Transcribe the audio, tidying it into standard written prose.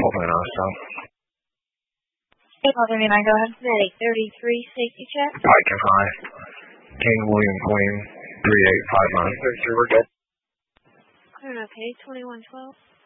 Plan also. Hey, Mother, may I go ahead to the 833 safety check? Pike and High. King William Queen, 3859. We're good. Okay, 2112.